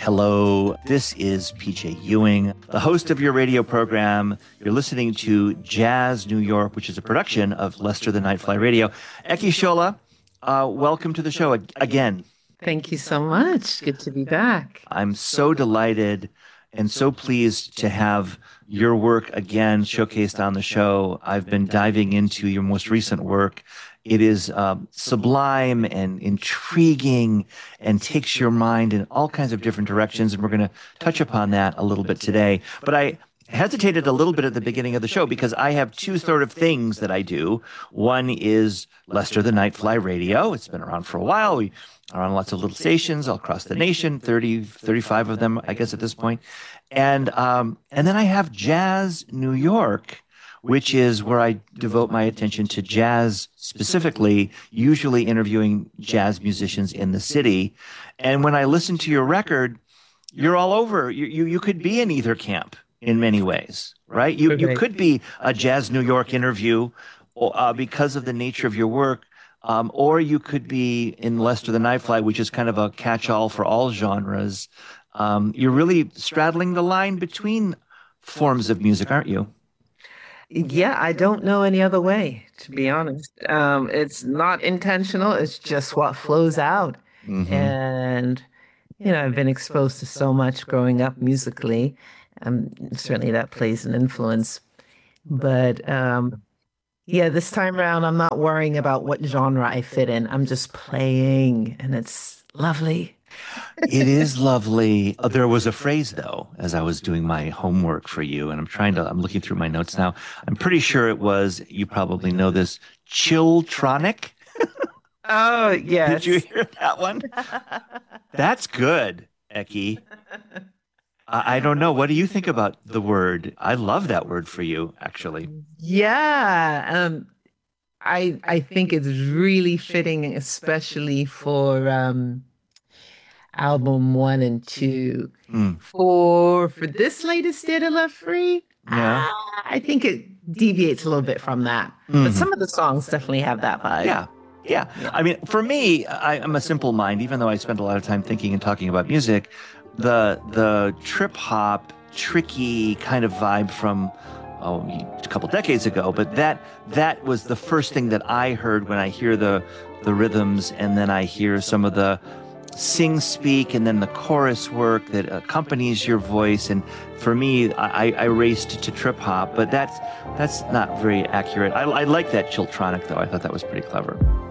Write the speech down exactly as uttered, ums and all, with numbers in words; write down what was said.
Hello, this is P J Ewing, the host of your radio program. You're listening to Jazz New York, which is a production of Lester the Nightfly Radio. Eki Shola, uh, welcome to the show ag- again. Thank you so much. Good to be back. I'm so delighted and so pleased to have your work again showcased on the show. I've been diving into your most recent work. It is uh, sublime and intriguing and takes your mind in all kinds of different directions, and we're going to touch upon that a little bit today. But I hesitated a little bit at the beginning of the show because I have two sort of things that I do. One is Lester the Nightfly Radio. It's been around for a while. We are on lots of little stations all across the nation, thirty, thirty-five of them, I guess, at this point. And, um, and then I have Jazz New York, which is where I devote my attention to jazz specifically, usually interviewing jazz musicians in the city. And when I listen to your record, you're all over. You you, you could be in either camp in many ways, right? You you could be a Jazz New York interview uh, because of the nature of your work, um, or you could be in Lester the Nightfly, which is kind of a catch-all for all genres. Um, you're really straddling the line between forms of music, aren't you? Yeah, I don't know any other way, to be honest. Um, it's not intentional. It's just what flows out. Mm-hmm. And, you know, I've been exposed to so much growing up musically. Um, certainly that plays an influence. But, um, yeah, this time around, I'm not worrying about what genre I fit in. I'm just playing, and it's lovely. It is lovely. Uh, there was a phrase, though, as I was doing my homework for you, and I'm trying to, I'm looking through my notes now. I'm pretty sure it was, you probably know this, chilltronic. Oh, yes. Did you hear that one? That's good, Eki. I, I don't know. What do you think about the word? I love that word for you, actually. Yeah. Um, I, I think it's really fitting, especially for... Um, album one and two. Mm. For for this latest Stay to Love Free, yeah. uh, I think it deviates a little bit from that. Mm-hmm. But some of the songs definitely have that vibe. Yeah. yeah. Yeah. I mean, for me, I, I'm a simple mind, even though I spend a lot of time thinking and talking about music. The the trip hop, tricky kind of vibe from oh, a couple decades ago, but that that was the first thing that I heard when I hear the the rhythms, and then I hear some of the sing speak and then the chorus work that accompanies your voice. And for me, I, I raced to trip hop, but that's that's not very accurate. I, I like that chilltronic, though. I thought that was pretty clever.